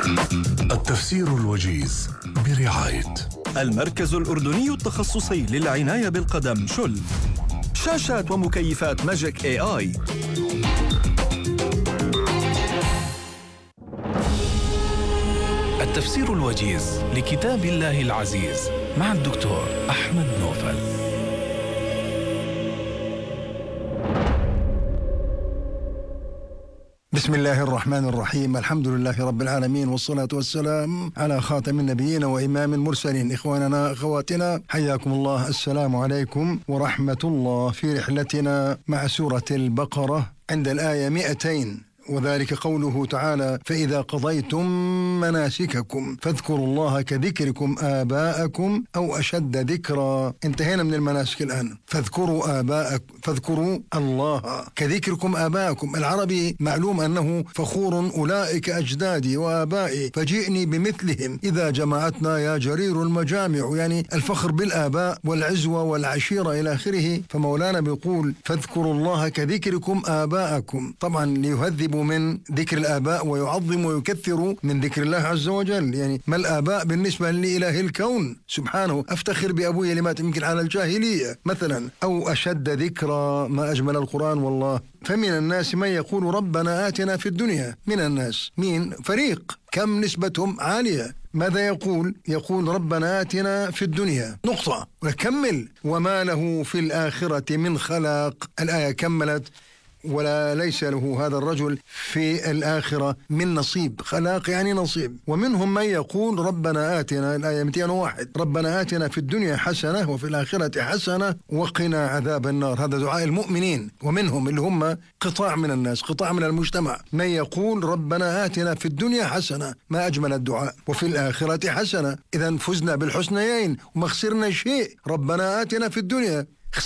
التفسير الوجيز برعاية المركز الأردني التخصصي للعناية بالقدم شل. شاشات ومكيفات ماجيك AI. التفسير الوجيز لكتاب الله العزيز مع الدكتور أحمد نوفل. بسم الله الرحمن الرحيم. الحمد لله رب العالمين، والصلاة والسلام على خاتم النبيين وإمام المرسلين. إخواننا أخواتنا، حياكم الله. السلام عليكم ورحمة الله. في رحلتنا مع سورة البقرة عند الآية 200، وذلك قوله تعالى: فإذا قضيتم مناسككم فاذكروا الله كذكركم آباءكم أو أشد ذكرا. انتهينا من المناسك الآن. فاذكروا الله كذكركم آباءكم. العربي معلوم أنه فخور: أولئك أجدادي وآبائي فجئني بمثلهم إذا جمعتنا يا جرير المجامع، يعني الفخر بالآباء والعزوة والعشيرة إلى آخره. فمولانا بيقول: فاذكروا الله كذكركم آباءكم، طبعا ليهذبوا من ذكر الآباء ويعظموا ويكثروا من ذكر الله عز وجل. يعني ما الآباء بالنسبة لإله الكون سبحانه؟ أفتخر بأبوي لما يمكن على الجاهلية مثلا. أو أشد ذكرى، ما أجمل القرآن والله. فمن الناس من يقول ربنا آتنا في الدنيا. من الناس مين؟ فريق، كم نسبتهم عالية. ماذا يقول؟ يقول ربنا آتنا في الدنيا نقطة، وكمل: وما له في الآخرة من خلاق. الآية كملت: ولا ليس له هذا الرجل في الآخرة من نصيب. خلاق يعني نصيب. ومنهم من يقول ربنا آتنا، الآية 201، ربنا آتنا في الدنيا حسنة وفي الآخرة حسنة وقنا عذاب النار. هذا دعاء المؤمنين. ومنهم اللي هم قطاع من الناس، قطاع من المجتمع، من يقول ربنا آتنا في الدنيا حسنة، ما أجمل الدعاء، وفي الآخرة حسنة. إذن فزنا بالحسنيين وما خسرنا شيء. ربنا آتنا في الدنيا،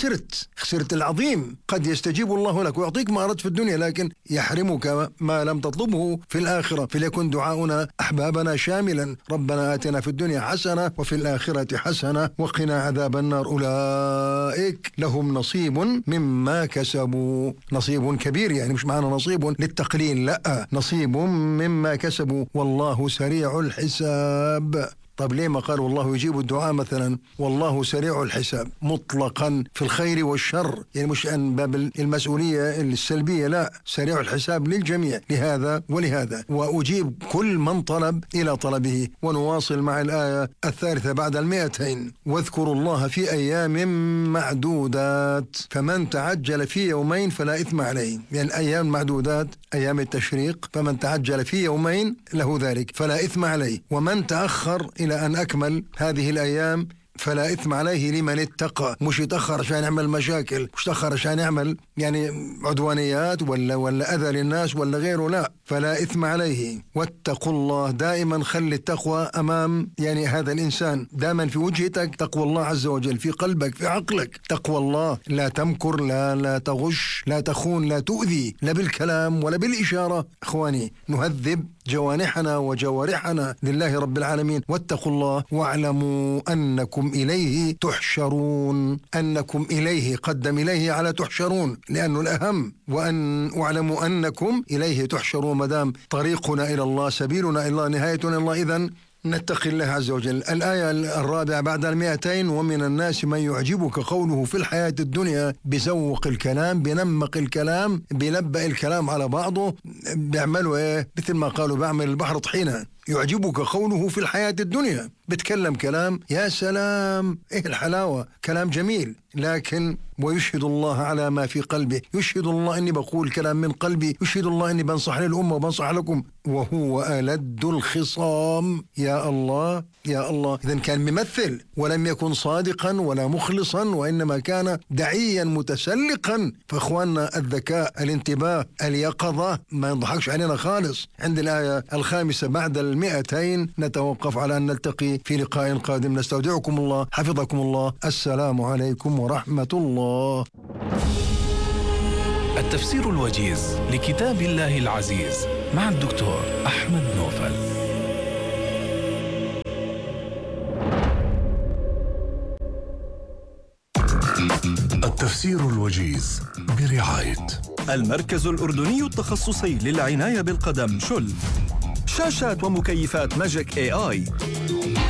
خسرت العظيم. قد يستجيب الله لك ويعطيك ما أردت في الدنيا، لكن يحرمك ما لم تطلبه في الآخرة. فليكن دعاؤنا أحبابنا شاملا: ربنا آتنا في الدنيا حسنة وفي الآخرة حسنة وقنا عذاب النار. أولئك لهم نصيب مما كسبوا. نصيب كبير، يعني مش معنا نصيب للتقليل، لا، نصيب مما كسبوا والله سريع الحساب. طب ليه ما قال والله يجيب الدعاء مثلا؟ والله سريع الحساب مطلقا في الخير والشر، يعني مش أن باب المسؤولية السلبية، لا، سريع الحساب للجميع، لهذا ولهذا، وأجيب كل من طلب إلى طلبه. ونواصل مع الآية الثالثة بعد 200: واذكروا الله في أيام معدودات فمن تعجل في يومين فلا إثم عليه. يعني الأيام معدودات أيام التشريق، فمن تعجل في يومين له ذلك فلا إثم عليه، ومن تأخر إلى أن أكمل هذه الأيام فلا إثم عليه لمن اتقى. مش يتأخر عشان يعمل مشاكل، مش يتأخر عشان يعمل يعني عدوانيات ولا أذى للناس ولا غيره، لا، فلا إثم عليه. واتقوا الله، دائما خلي التقوى أمام يعني هذا الإنسان، دائما في وجهتك تقوى الله عز وجل، في قلبك في عقلك تقوى الله. لا تمكر، لا تغش، لا تخون، لا تؤذي، لا بالكلام ولا بالإشارة. إخواني، نهذب جوانحنا وجوارحنا لله رب العالمين. واتقوا الله واعلموا أنكم إليه تحشرون. أنكم إليه، قدم إليه على تحشرون لأنه الأهم. وأن أعلموا أنكم إليه تحشرون، مدام طريقنا إلى الله، سبيلنا إلى الله، نهايتنا إلى الله، إذن نتقي الله عز وجل. الآية الرابعة بعد 200: ومن الناس من يعجبك قوله في الحياة الدنيا. بزوق الكلام، بنمق الكلام، بلبأ الكلام على بعضه، بيعملوا إيه؟ مثل ما قالوا بعمل البحر طحينة. يعجبك قوله في الحياة الدنيا، بتكلم كلام يا سلام، إيه الحلاوة، كلام جميل، لكن ويشهد الله على ما في قلبه. يشهد الله أني بقول كلام من قلبي، يشهد الله أني بنصح للأمة وبنصح لكم، وهو ألد الخصام. يا الله يا الله. إذن كان ممثل ولم يكن صادقا ولا مخلصا، وإنما كان دعيا متسلقا. فأخواننا، الذكاء، الانتباه، اليقظة ما يضحكش علينا خالص. عند الآية الخامسة بعد 200 نتوقف على أن نلتقي في لقاء قادم. نستودعكم الله، حفظكم الله. السلام عليكم ورحمة الله. التفسير الوجيز لكتاب الله العزيز مع الدكتور أحمد نوفل. التفسير الوجيز برعاية المركز الأردني التخصصي للعناية بالقدم شل. شاشات ومكيفات ماجيك AI.